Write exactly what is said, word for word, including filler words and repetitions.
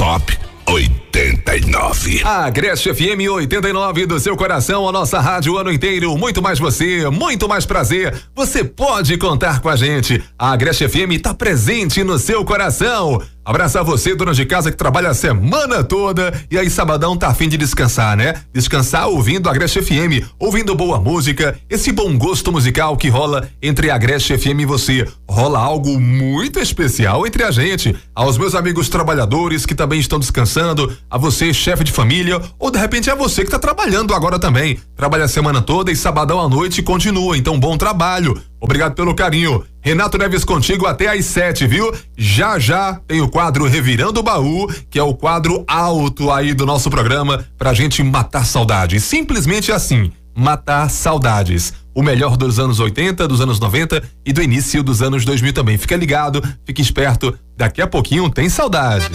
Top oitenta e nove. A Agreste F M oitenta e nove do seu coração, a nossa rádio o ano inteiro. Muito mais você, muito mais prazer. Você pode contar com a gente. A Agreste F M está presente no seu coração. Abraço a você, dona de casa, que trabalha a semana toda e aí sabadão tá a fim de descansar, né? Descansar ouvindo a Agreste F M, ouvindo boa música, esse bom gosto musical que rola entre a Agreste F M e você. Rola algo muito especial entre a gente. Aos meus amigos trabalhadores que também estão descansando, a você, chefe de família, ou de repente é você que tá trabalhando agora também. Trabalha a semana toda e sabadão à noite continua, então bom trabalho. Obrigado pelo carinho. Renato Neves contigo até às sete, viu? Já já tem o quadro Revirando o Baú, que é o quadro alto aí do nosso programa pra gente matar saudades. Simplesmente assim, matar saudades. O melhor dos anos oitenta, dos anos noventa e do início dos anos dois mil também. Fica ligado, fique esperto. Daqui a pouquinho tem saudade.